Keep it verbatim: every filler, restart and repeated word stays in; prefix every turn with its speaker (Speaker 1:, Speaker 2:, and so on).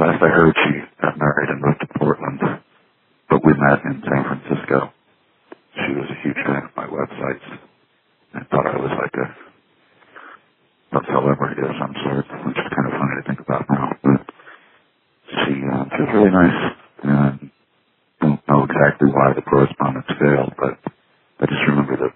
Speaker 1: last I heard, she got married and moved to Portland, but we met in San Francisco. She was a huge fan of my websites and thought I was like a, a celebrity of some sort, which is kind of funny to think about now. But she, uh, she was really nice, and I don't know exactly why the correspondence failed, but I just remember the